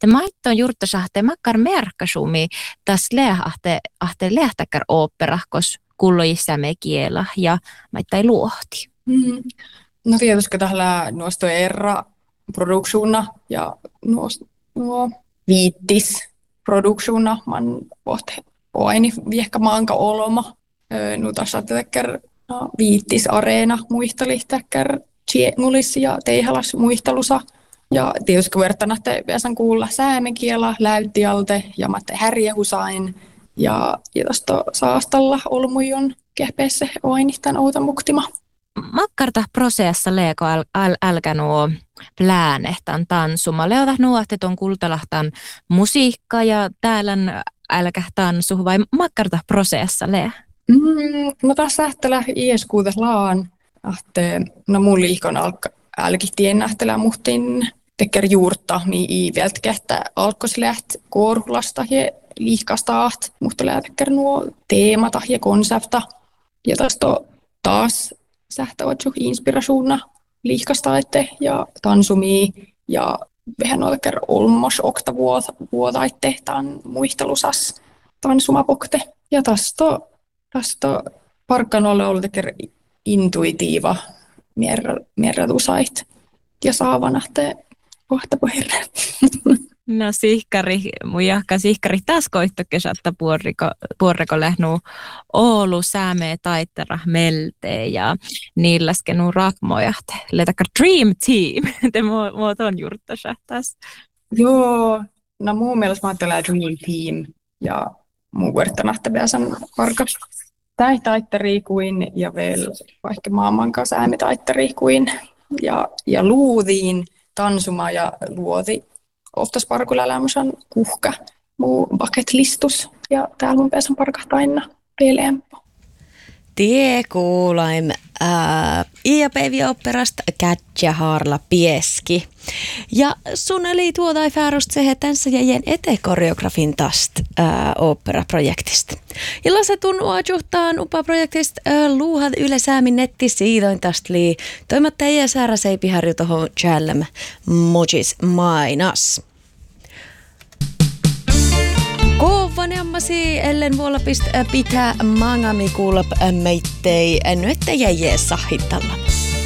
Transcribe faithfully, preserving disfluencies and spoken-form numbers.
Te maittoon juurtasahte makkar merkkasumi tas leahte ahte lehtäkär opera, kos kullojissa me kiela ja maittai luohti. Mm. No tietysti tällä nuosto erra produksuna ja nuo, nuo viittis produksuna man vohte oaini viehkä maanka oloma. Nu tässä tekkär no, viittis areena muistelihtäkkär Tjengulis ja Teihalas muistelusa. Ja tietysti vertana, että pääsen kuulla säämenkielä, läyttialte ja matte härjehusain. Ja, ja tästä saastalla olmujon kehpeessä oainihtan outa muktima. Makkarta prosessa leeko äl, äl, älkä nuo pläänehtan tansuma. Leota nuohtet on kultalahtan musiikka ja täällä älkä tansu vai makkarta prosessa lee? Mm, no tässä ähtälä ieskuutas laan. Ahte, no mun liikon alka älkihtien nähtelä muhtin teker juurta, mi i vältkä kähtä alkosläht korhulasta ja liikastaat. Muhta lääteker nuo teemata ja konsepta. Ja tästä taas sähtävät jo inspirationa liikastaitte ja tansumii ja vähän noitaker olmos okta vuotaitte tämän muistelusas tansumapokte. Ja tästä tästä parkkan olla ollut teker intuitiiva mierrätusait ja saava nähtee kohta pohjille. No sihkari, mun jahka sihkari taas koitto kesättä puorriko, puorriko lähnuu Oulu, Säämee, Taittara, Meltee ja niilläskenu rakmojahte. Letakka Dream Team, te muot on juurtasa taas. Joo, no muun mielestä mä ajattelen Dream Team ja muu vertanahte pääsen parkas. Täi taittari kuin ja vielä vaikka maailman kanssa äämi taittari kuin ja, ja luudiin tansuma ja luoti. Oftas parkulla elämyksen kuhka muu bucket listus ja täällä mun pääsen parkahtaa aina pelempo. Tie kuulaim ää, Iia Päivi-operasta Kätjä Haarla Pieski. Ja sun eli tuotai fäärost sehe tässä jäjen etekoreografin tast ää, operaprojektista. Ja lasetun uajuhtaan upa-projektista ää, luuhat ylesäämin netti siidoin tast lii toimatta ei säära seipi harju tohon challem mojis mainas. Kovaneammasi ellen vuolapist pitää mangami kuulap meittei nyt jäjee sahittalla.